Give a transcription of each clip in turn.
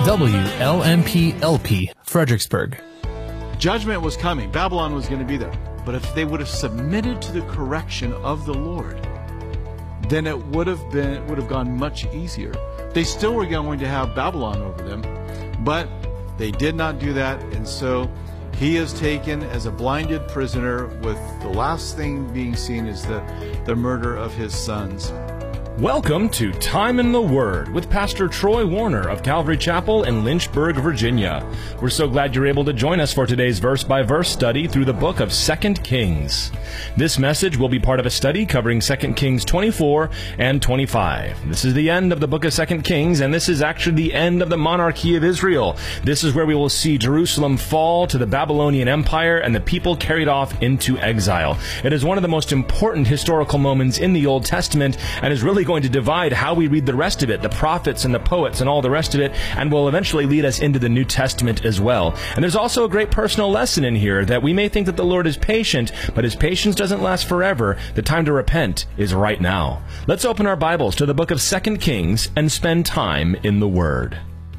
WLMP-LP, Fredericksburg. Judgment was coming. Babylon was going to be there. But if they would have submitted to the correction of the Lord, then it would have gone much easier. They still were going to have Babylon over them, but they did not do that, and so he is taken as a blinded prisoner, with the last thing being seen is the murder of his sons. Welcome to Time in the Word with Pastor Troy Warner of Calvary Chapel in Lynchburg, Virginia. We're so glad you're able to join us for today's verse-by-verse study through the book of 2 Kings. This message will be part of a study covering 2 Kings 24 and 25. This is the end of the book of 2 Kings, and this is actually the end of the monarchy of Israel. This is where we will see Jerusalem fall to the Babylonian Empire and the people carried off into exile. It is one of the most important historical moments in the Old Testament and is really going to divide how we read the rest of it, the prophets and the poets and all the rest of it, and will eventually lead us into the New Testament as well. And there's also a great personal lesson in here that we may think that the Lord is patient, but his patience doesn't last forever. The time to repent is right now. Let's open our Bibles to the book of 2 Kings and spend time in the Word.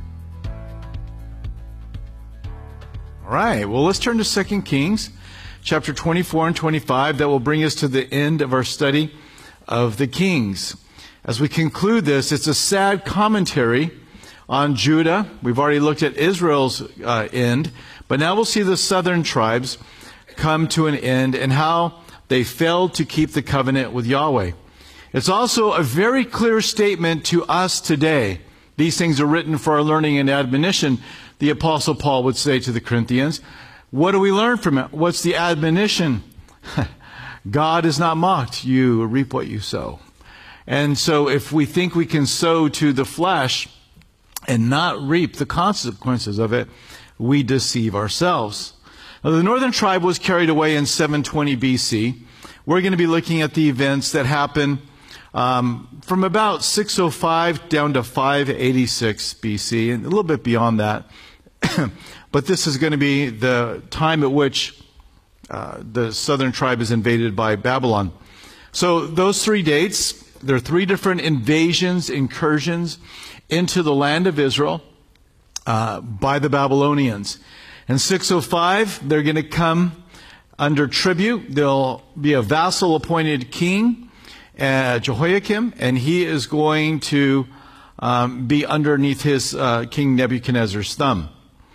All right, well, let's turn to 2 Kings, chapter 24 and 25. That will bring us to the end of our study of the Kings. As we conclude this, it's a sad commentary on Judah. We've already looked at Israel's end, but now we'll see the southern tribes come to an end and how they failed to keep the covenant with Yahweh. It's also a very clear statement to us today. These things are written for our learning and admonition, the Apostle Paul would say to the Corinthians. What do we learn from it? What's the admonition? God is not mocked. You reap what you sow. And so if we think we can sow to the flesh and not reap the consequences of it, we deceive ourselves. Now, the northern tribe was carried away in 720 BC. We're going to be looking at the events that happened from about 605 down to 586 BC, and a little bit beyond that. But this is going to be the time at which the southern tribe is invaded by Babylon. So those 3 dates, there are 3 different invasions, incursions into the land of Israel by the Babylonians. In 605, they're going to come under tribute. There'll be a vassal-appointed king, Jehoiakim, and he is going to be underneath his King Nebuchadnezzar's thumb.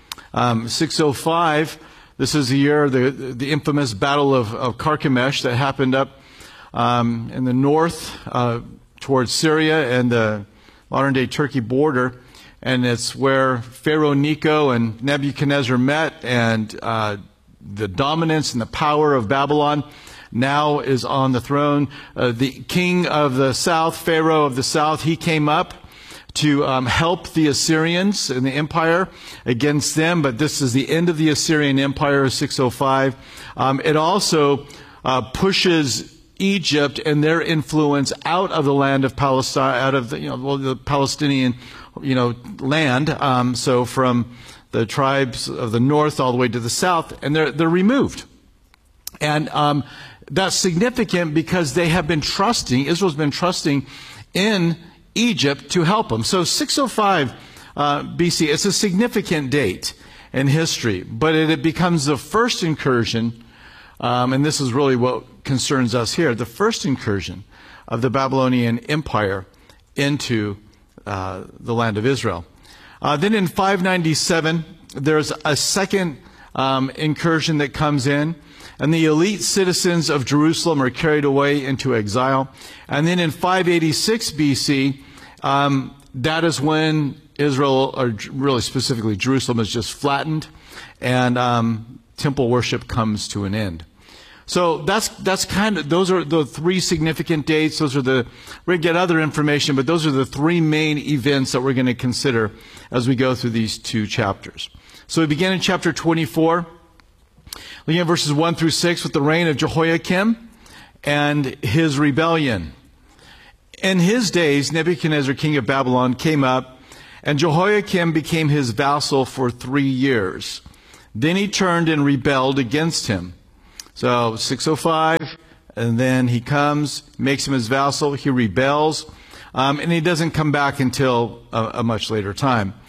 605, this is the year, the infamous Battle of Carchemish that happened up in the north towards Syria and the modern-day Turkey border. And it's where Pharaoh Necho and Nebuchadnezzar met, and the dominance and the power of Babylon now is on the throne. The king of the south, Pharaoh of the south, he came up to help the Assyrians and the empire against them, but this is the end of the Assyrian Empire, 605. It also pushes Egypt and their influence out of the land of Palestine, out of the Palestinian land. So from the tribes of the north all the way to the south, and they're removed. And that's significant because they have been trusting, Israel's been trusting in Egypt to help them. So 605 BC, it's a significant date in history, but it becomes the first incursion, and this is really what concerns us here, the first incursion of the Babylonian Empire into the land of Israel. Then in 597, there's a second incursion that comes in, and the elite citizens of Jerusalem are carried away into exile. And then in 586 BC, that is when Israel, or really specifically Jerusalem, is just flattened, and temple worship comes to an end. So that's kind of, those are the 3 significant dates. We're going to get other information, but those are the 3 main events that we're going to consider as we go through these 2 chapters. So we begin in chapter 24, looking at verses 1 through 6 with the reign of Jehoiakim and his rebellion. In his days, Nebuchadnezzar, king of Babylon, came up, and Jehoiakim became his vassal for 3 years. Then he turned and rebelled against him. So 605, and then he comes, makes him his vassal, he rebels, and he doesn't come back until a much later time.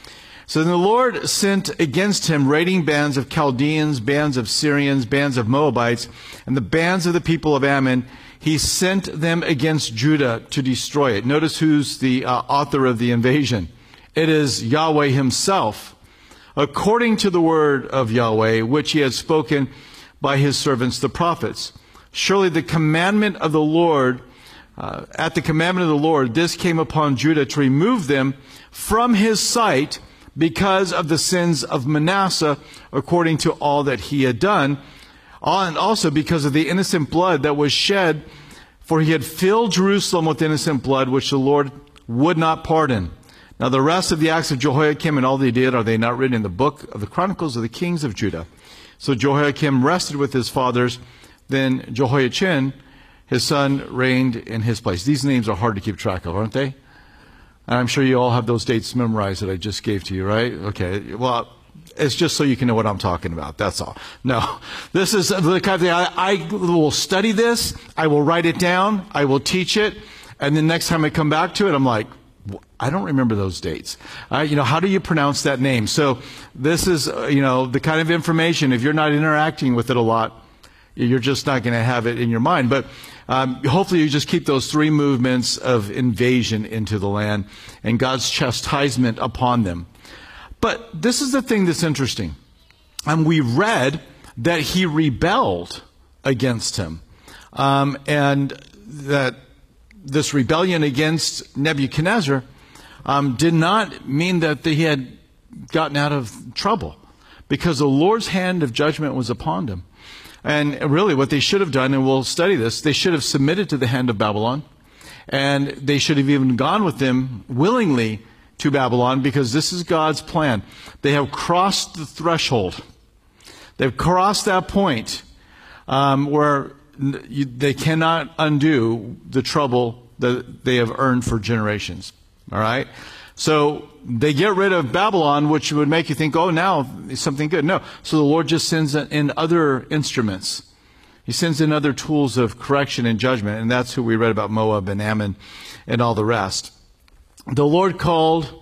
So then the Lord sent against him raiding bands of Chaldeans, bands of Syrians, bands of Moabites, and the bands of the people of Ammon. He sent them against Judah to destroy it. Notice who's the author of the invasion. It is Yahweh himself, according to the word of Yahweh, which he had spoken by his servants the prophets. Surely the commandment of the Lord, at the commandment of the Lord, this came upon Judah to remove them from his sight because of the sins of Manasseh, according to all that he had done, and also because of the innocent blood that was shed, for he had filled Jerusalem with innocent blood, which the Lord would not pardon. Now the rest of the acts of Jehoiakim and all they did, are they not written in the book of the Chronicles of the Kings of Judah? So Jehoiakim rested with his fathers. Then Jehoiachin, his son, reigned in his place. These names are hard to keep track of, aren't they? And I'm sure you all have those dates memorized that I just gave to you, right? Okay. Well, it's just so you can know what I'm talking about. That's all. No, this is the kind of thing. I will study this. I will write it down. I will teach it. And then next time I come back to it, I'm like, I don't remember those dates. How do you pronounce that name? So this is, the kind of information, if you're not interacting with it a lot, you're just not going to have it in your mind. But hopefully you just keep those three movements of invasion into the land and God's chastisement upon them. But this is the thing that's interesting. We read that he rebelled against him. And that this rebellion against Nebuchadnezzar did not mean that he had gotten out of trouble, because the Lord's hand of judgment was upon him. And really what they should have done, and we'll study this, they should have submitted to the hand of Babylon, and they should have even gone with them willingly to Babylon, because this is God's plan. They have crossed the threshold. They've crossed that point where they cannot undo the trouble that they have earned for generations. All right? So they get rid of Babylon, which would make you think, oh, now it's something good. No. So the Lord just sends in other instruments. He sends in other tools of correction and judgment. And that's who we read about, Moab and Ammon and all the rest. The Lord called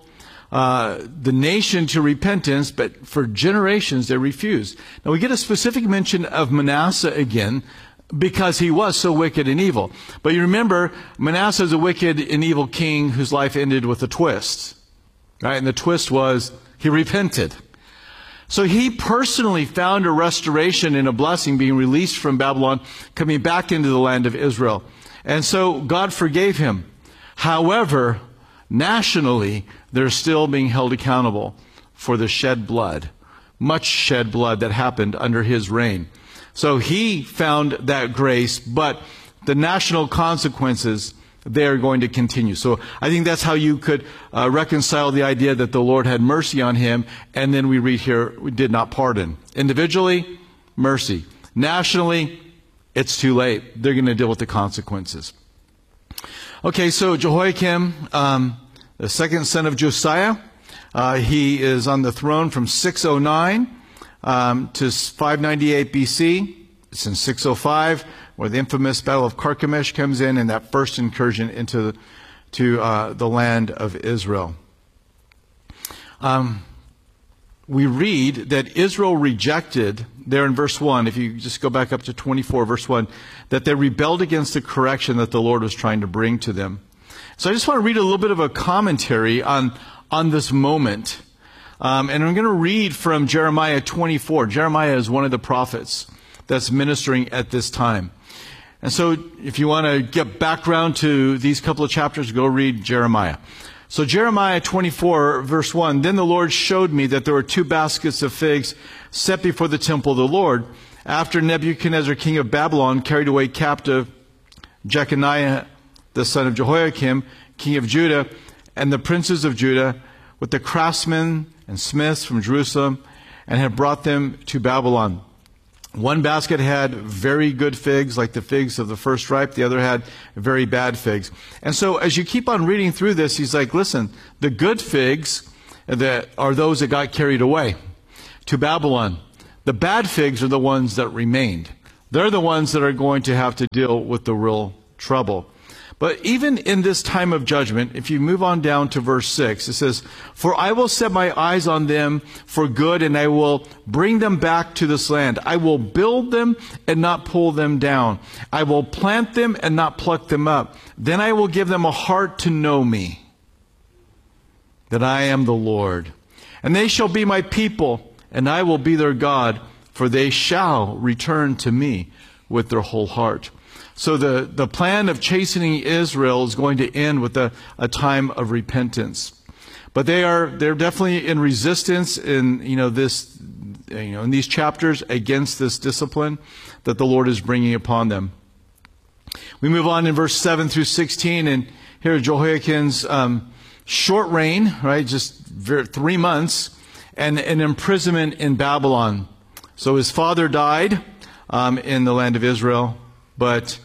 the nation to repentance, but for generations they refused. Now we get a specific mention of Manasseh again, because he was so wicked and evil. But you remember, Manasseh is a wicked and evil king whose life ended with a twist. Right? And the twist was he repented. So he personally found a restoration and a blessing, being released from Babylon, coming back into the land of Israel. And so God forgave him. However, nationally, they're still being held accountable for the shed blood, much shed blood that happened under his reign. So he found that grace, but the national consequences, they're going to continue. So I think that's how you could reconcile the idea that the Lord had mercy on him, and then we read here, we did not pardon. Individually, mercy. Nationally, it's too late. They're going to deal with the consequences. Okay, so Jehoiakim, the second son of Josiah, he is on the throne from 609 to 598 BC. It's in 605 where the infamous Battle of Carchemish comes in, and that first incursion into the land of Israel. We read that Israel rejected, there in verse 1, if you just go back up to 24, verse 1, that they rebelled against the correction that the Lord was trying to bring to them. So I just want to read a little bit of a commentary on this moment. And I'm going to read from Jeremiah 24. Jeremiah is one of the prophets that's ministering at this time. And so if you want to get background to these couple of chapters, go read Jeremiah. So Jeremiah 24, verse 1, Then the Lord showed me that there were 2 baskets of figs set before the temple of the Lord, after Nebuchadnezzar, king of Babylon, carried away captive Jeconiah, the son of Jehoiakim, king of Judah, and the princes of Judah, with the craftsmen and smiths from Jerusalem, and had brought them to Babylon. One basket had very good figs, like the figs of the first ripe. The other had very bad figs. And so as you keep on reading through this, he's like, listen, the good figs that are those that got carried away to Babylon. The bad figs are the ones that remained. They're the ones that are going to have to deal with the real trouble. But even in this time of judgment, if you move on down to verse 6, it says, "For I will set my eyes on them for good, and I will bring them back to this land. I will build them and not pull them down. I will plant them and not pluck them up. Then I will give them a heart to know me, that I am the Lord. And they shall be my people, and I will be their God, for they shall return to me with their whole heart." So the plan of chastening Israel is going to end with a time of repentance. But they're definitely in resistance in in these chapters against this discipline that the Lord is bringing upon them. We move on in verse 7 through 16, and here Jehoiakim's short reign, right, just 3 months, and an imprisonment in Babylon. So his father died in the land of Israel, but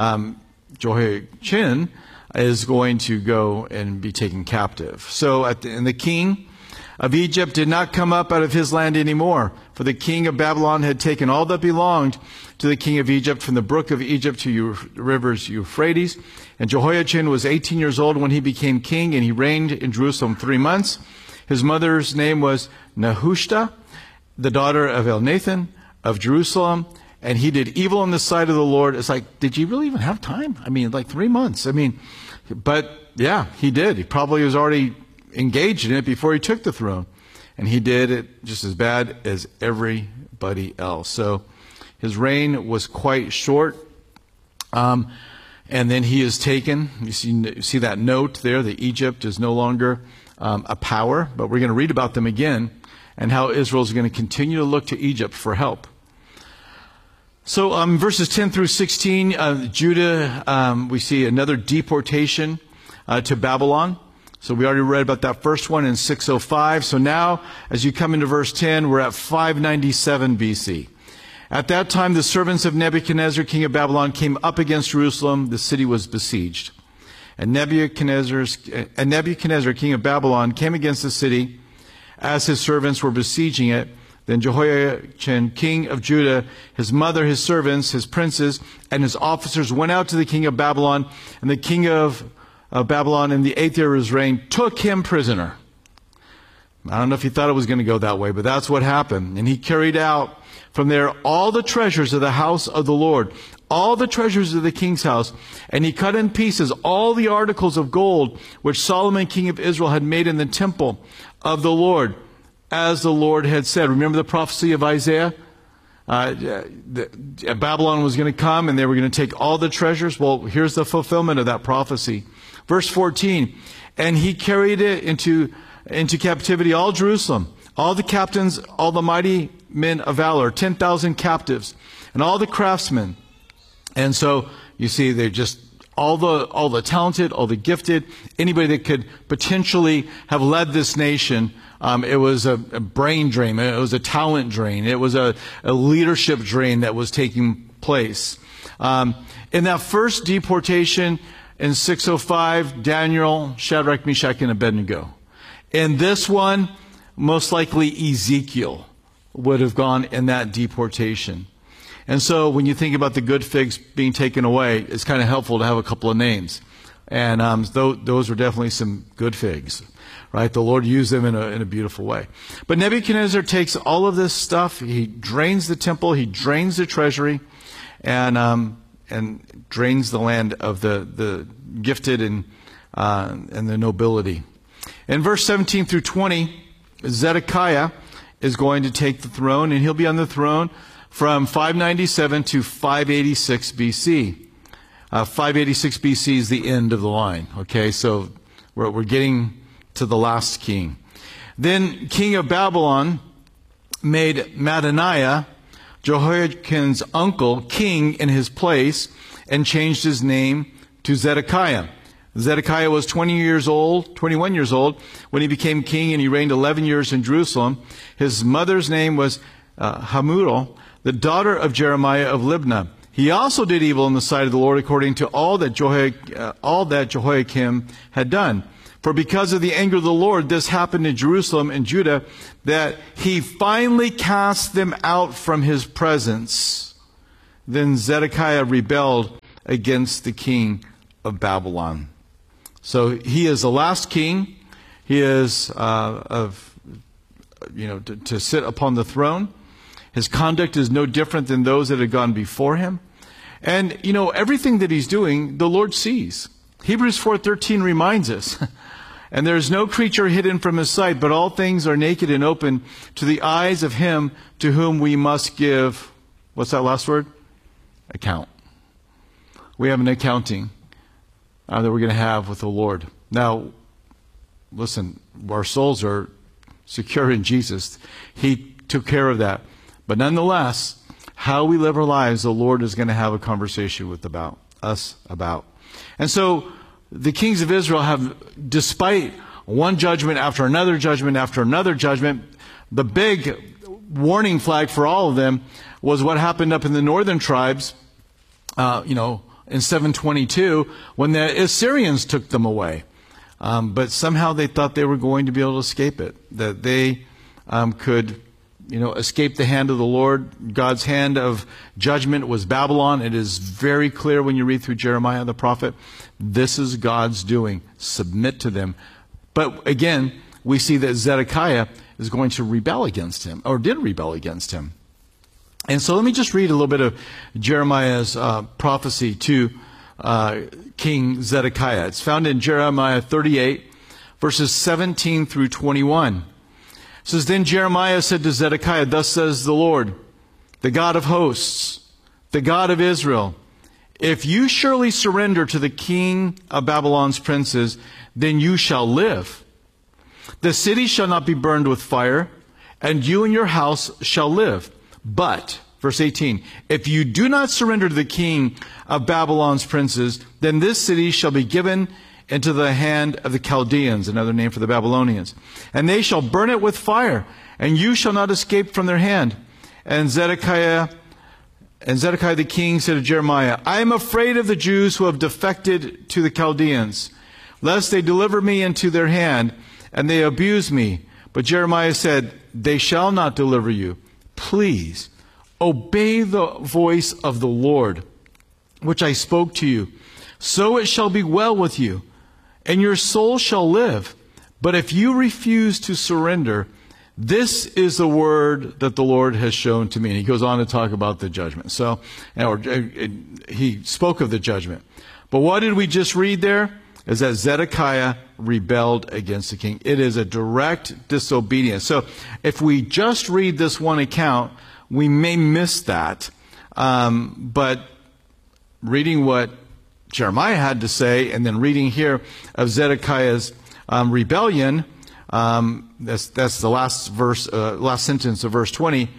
Jehoiachin is going to go and be taken captive. So and the king of Egypt did not come up out of his land anymore, for the king of Babylon had taken all that belonged to the king of Egypt, from the brook of Egypt to the rivers Euphrates. And Jehoiachin was 18 years old when he became king, and he reigned in Jerusalem 3 months. His mother's name was Nehushta, the daughter of Elnathan of Jerusalem. And he did evil in the sight of the Lord. It's like, did you really even have time? I mean, like 3 months. I mean, but yeah, he did. He probably was already engaged in it before he took the throne. And he did it just as bad as everybody else. So his reign was quite short. And then he is taken. You see that note there that Egypt is no longer a power. But we're going to read about them again and how Israel is going to continue to look to Egypt for help. So verses 10 through 16, Judah, we see another deportation to Babylon. So we already read about that first one in 605. So now, as you come into verse 10, we're at 597 BC. At that time, the servants of Nebuchadnezzar, king of Babylon, came up against Jerusalem. The city was besieged. And Nebuchadnezzar, king of Babylon, came against the city as his servants were besieging it. Then Jehoiachin, king of Judah, his mother, his servants, his princes, and his officers went out to the king of Babylon. And the king of Babylon, in the 8th year of his reign, took him prisoner. I don't know if he thought it was going to go that way, but that's what happened. And he carried out from there all the treasures of the house of the Lord, all the treasures of the king's house. And he cut in pieces all the articles of gold which Solomon, king of Israel, had made in the temple of the Lord, as the Lord had said. Remember the prophecy of Isaiah? Babylon was going to come and they were going to take all the treasures. Well, here's the fulfillment of that prophecy. Verse 14, and he carried it into captivity all Jerusalem, all the captains, all the mighty men of valor, 10,000 captives, and all the craftsmen. And so you see, they're just all the talented, all the gifted, anybody that could potentially have led this nation. It was a brain drain. It was a talent drain. It was a leadership drain that was taking place. In that first deportation in 605, Daniel, Shadrach, Meshach, and Abednego. In this one, most likely Ezekiel would have gone in that deportation. And so when you think about the good figs being taken away, it's kind of helpful to have a couple of names. And those were definitely some good figs, right? The Lord used them in a beautiful way. But Nebuchadnezzar takes all of this stuff. He drains the temple. He drains the treasury, and drains the land of the gifted and the nobility. In verse 17 through 20, Zedekiah is going to take the throne, and he'll be on the throne from 597 to 586 BC. 586 BC is the end of the line. Okay, so we're getting to the last king. Then king of Babylon made Mattaniah, Jehoiakim's uncle, king in his place, and changed his name to Zedekiah. Zedekiah was 21 years old when he became king, and he reigned 11 years in Jerusalem. His mother's name was Hamutal, the daughter of Jeremiah of Libnah. He also did evil in the sight of the Lord according to all that Jehoiakim had done. For because of the anger of the Lord, this happened in Jerusalem and Judah, that he finally cast them out from his presence. Then Zedekiah rebelled against the king of Babylon. So he is the last king. He is to sit upon the throne. His conduct is no different than those that had gone before him. And, everything that he's doing, the Lord sees. Hebrews 4:13 reminds us, and there is no creature hidden from his sight, but all things are naked and open to the eyes of him to whom we must give, what's that last word? Account. We have an accounting that we're going to have with the Lord. Now, listen, our souls are secure in Jesus. He took care of that. But nonetheless, how we live our lives, the Lord is going to have a conversation with us about. And so the kings of Israel have, despite one judgment after another judgment after another judgment, the big warning flag for all of them was what happened up in the northern tribes, in 722, when the Assyrians took them away. But somehow they thought they were going to be able to escape it, that they could escape the hand of the Lord. God's hand of judgment was Babylon. It is very clear when you read through Jeremiah the prophet. This is God's doing. Submit to them. But again, we see that Zedekiah is going to rebel against him, or did rebel against him. And so let me just read a little bit of Jeremiah's prophecy to King Zedekiah. It's found in Jeremiah 38, verses 17 through 21. It says, Then Jeremiah said to Zedekiah, Thus says the Lord, the God of hosts, the God of Israel, if you surely surrender to the king of Babylon's princes, then you shall live. The city shall not be burned with fire, and you and your house shall live. But, verse 18, if you do not surrender to the king of Babylon's princes, then this city shall be given into the hand of the Chaldeans, another name for the Babylonians. And they shall burn it with fire, and you shall not escape from their hand. And Zedekiah the king said to Jeremiah, I am afraid of the Jews who have defected to the Chaldeans, lest they deliver me into their hand, and they abuse me. But Jeremiah said, They shall not deliver you. Please, obey the voice of the Lord, which I spoke to you. So it shall be well with you, and your soul shall live. But if you refuse to surrender, this is the word that the Lord has shown to me. And he goes on to talk about the judgment. So, he spoke of the judgment. But what did we just read there? Is that Zedekiah rebelled against the king. It is a direct disobedience. So if we just read this one account, we may miss that. But reading what Jeremiah had to say, and then reading here of Zedekiah's rebellion, that's the last sentence of verse 20,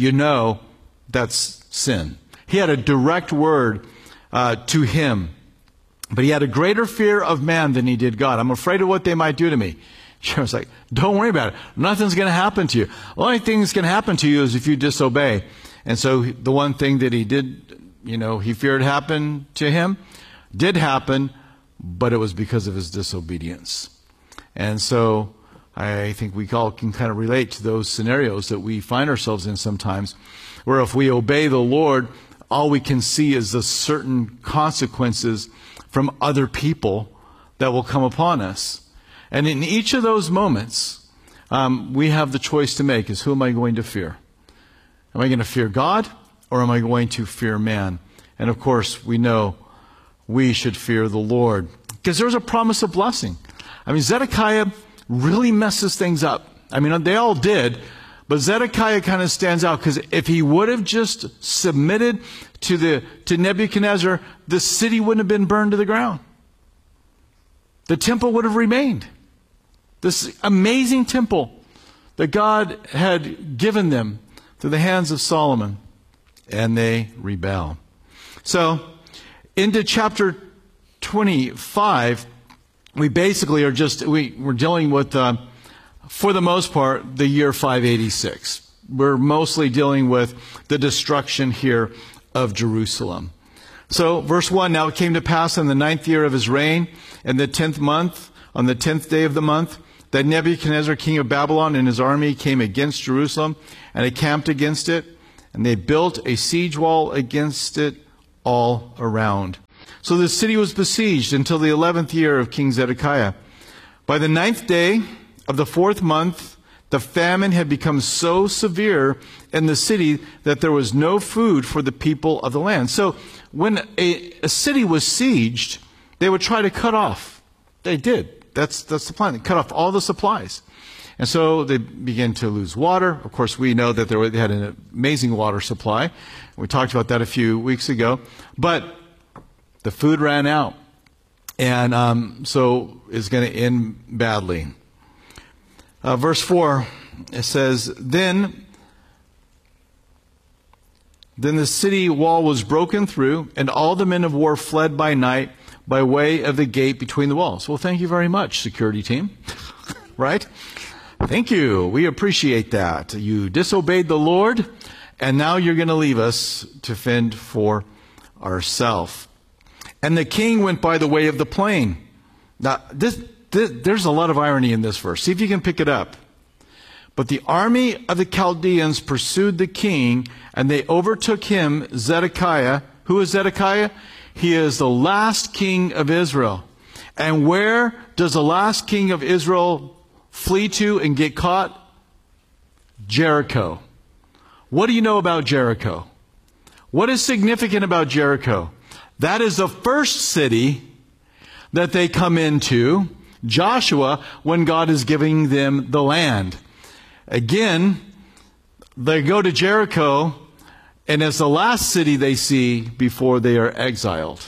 that's sin. He had a direct word to him. But he had a greater fear of man than he did God. I'm afraid of what they might do to me. She was like, don't worry about it. Nothing's going to happen to you. The only thing that's going to happen to you is if you disobey. And so the one thing that he did, he feared happen to him, did happen, but it was because of his disobedience. And so I think we all can kind of relate to those scenarios that we find ourselves in sometimes, where if we obey the Lord, all we can see is the certain consequences from other people that will come upon us. And in each of those moments, we have the choice to make, is who am I going to fear? Am I going to fear God, or am I going to fear man? And of course, we know we should fear the Lord, because there's a promise of blessing. Zedekiah really messes things up. They all did, but Zedekiah kind of stands out, because if he would have just submitted to Nebuchadnezzar, the city wouldn't have been burned to the ground. The temple would have remained. This amazing temple that God had given them through the hands of Solomon, and they rebel. So, into chapter 25, we basically are we're dealing with, for the most part, the year 586. We're mostly dealing with the destruction here of Jerusalem. So, verse 1, Now it came to pass in the 9th year of his reign, in the 10th month, on the 10th day of the month, that Nebuchadnezzar, king of Babylon, and his army came against Jerusalem, and encamped against it, and they built a siege wall against it all around. So the city was besieged until the 11th year of King Zedekiah. By the 9th day of the 4th month, the famine had become so severe in the city that there was no food for the people of the land. So when a city was sieged, they would try to cut off. They did. That's the plan. They cut off all the supplies. And so they began to lose water. Of course, we know that they had an amazing water supply. We talked about that a few weeks ago. But the food ran out. And so it's going to end badly. Verse 4, it says, Then the city wall was broken through, and all the men of war fled by night by way of the gate between the walls. Well, thank you very much, security team. Right? Thank you. We appreciate that. You disobeyed the Lord, and now you're going to leave us to fend for ourselves. And the king went by the way of the plain. Now, there's a lot of irony in this verse. See if you can pick it up. But the army of the Chaldeans pursued the king, and they overtook him, Zedekiah. Who is Zedekiah? He is the last king of Israel. And where does the last king of Israel flee to and get caught? Jericho. What do you know about Jericho? What is significant about Jericho? That is the first city that they come into, Joshua, when God is giving them the land. Again, they go to Jericho, and it's the last city they see before they are exiled.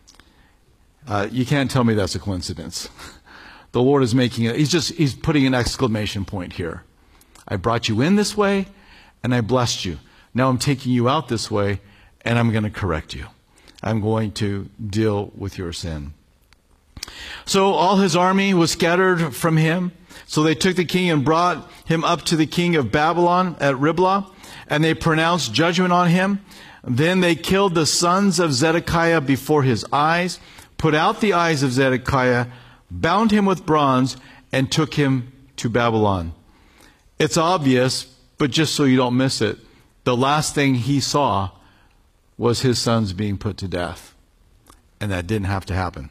You can't tell me that's a coincidence. The Lord is making it. He's putting an exclamation point here. I brought you in this way, and I blessed you. Now I'm taking you out this way, and I'm going to correct you. I'm going to deal with your sin. So all his army was scattered from him. So they took the king and brought him up to the king of Babylon at Riblah, and they pronounced judgment on him. Then they killed the sons of Zedekiah before his eyes, put out the eyes of Zedekiah, bound him with bronze, and took him to Babylon. It's obvious, but just so you don't miss it, the last thing he saw was his sons being put to death. And that didn't have to happen.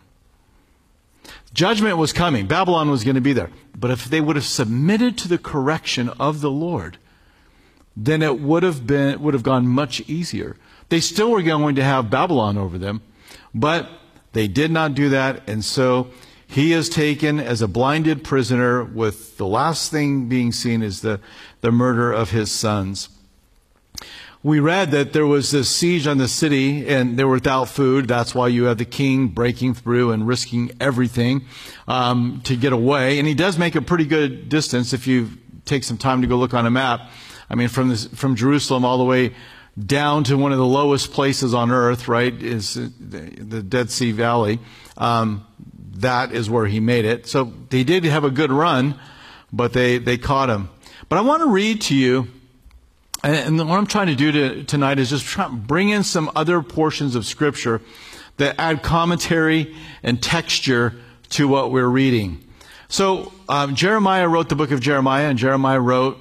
Judgment was coming. Babylon was going to be there. But if they would have submitted to the correction of the Lord, then it would have gone much easier. They still were going to have Babylon over them, but they did not do that. And so he is taken as a blinded prisoner, with the last thing being seen is the murder of his sons. We read that there was this siege on the city, and they were without food. That's why you have the king breaking through and risking everything to get away. And he does make a pretty good distance if you take some time to go look on a map. I mean, from Jerusalem all the way down to one of the lowest places on earth, right, is the Dead Sea Valley. That is where he made it. So they did have a good run, but they caught him. But I want to read to you. And what I'm trying to do tonight is just bring in some other portions of Scripture that add commentary and texture to what we're reading. So Jeremiah wrote the book of Jeremiah, and Jeremiah wrote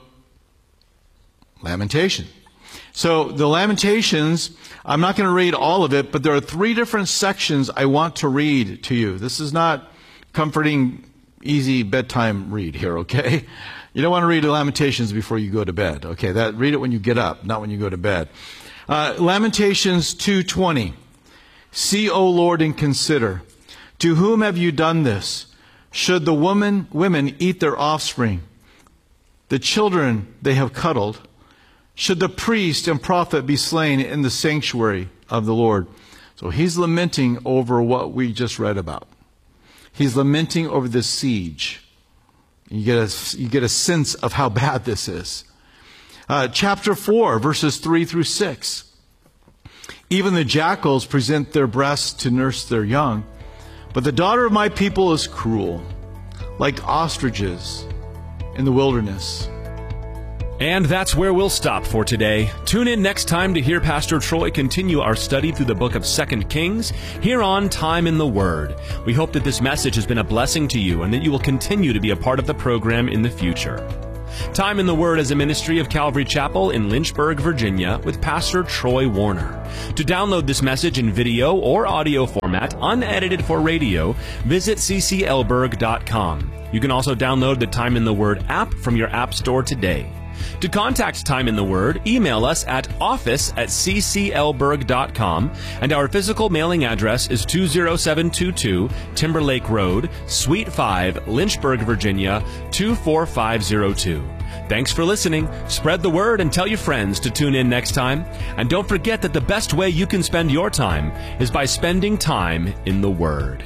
Lamentation. So the Lamentations, I'm not going to read all of it, but there are 3 different sections I want to read to you. This is not comforting, easy bedtime read here, okay? You don't want to read the Lamentations before you go to bed. Okay, read it when you get up, not when you go to bed. Lamentations 2:20. See, O Lord, and consider. To whom have you done this? Should the women eat their offspring? The children they have cuddled. Should the priest and prophet be slain in the sanctuary of the Lord? So he's lamenting over what we just read about. He's lamenting over this siege. You get a sense of how bad this is. Chapter 4, verses 3 through 6. Even the jackals present their breasts to nurse their young, but the daughter of my people is cruel, like ostriches in the wilderness. And that's where we'll stop for today. Tune in next time to hear Pastor Troy continue our study through the book of 2 Kings here on Time in the Word. We hope that this message has been a blessing to you and that you will continue to be a part of the program in the future. Time in the Word is a ministry of Calvary Chapel in Lynchburg, Virginia, with Pastor Troy Warner. To download this message in video or audio format, unedited for radio, visit cclberg.com. You can also download the Time in the Word app from your app store today. To contact Time in the Word, email us at office@cclberg.com, and our physical mailing address is 20722 Timberlake Road, Suite 5, Lynchburg, Virginia, 24502. Thanks for listening. Spread the word and tell your friends to tune in next time. And don't forget that the best way you can spend your time is by spending time in the Word.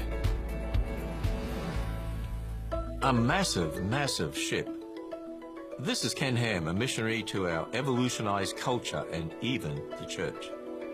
A massive, massive ship. This is Ken Ham, a missionary to our evolutionized culture and even the church.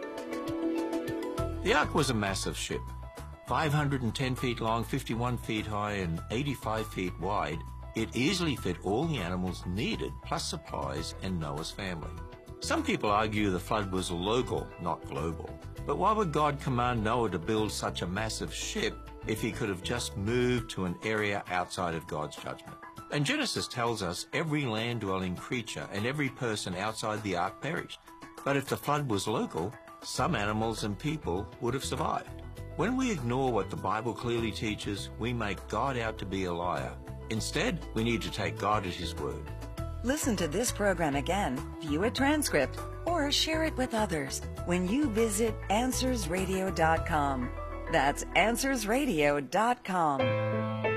The Ark was a massive ship, 510 feet long, 51 feet high, and 85 feet wide. It easily fit all the animals needed, plus supplies and Noah's family. Some people argue the flood was local, not global. But why would God command Noah to build such a massive ship if he could have just moved to an area outside of God's judgment? And Genesis tells us every land-dwelling creature and every person outside the ark perished. But if the flood was local, some animals and people would have survived. When we ignore what the Bible clearly teaches, we make God out to be a liar. Instead, we need to take God at His word. Listen to this program again, view a transcript, or share it with others when you visit AnswersRadio.com. That's AnswersRadio.com.